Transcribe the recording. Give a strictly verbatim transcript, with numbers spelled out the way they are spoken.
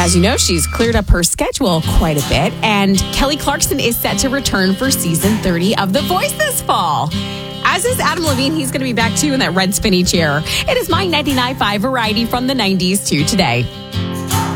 As you know, she's cleared up her schedule quite a bit, and Kelly Clarkson is set to return for season thirty of The Voice this fall. As is Adam Levine, he's going to be back too in that red spinny chair. It is my ninety-nine point five variety from the nineties to today.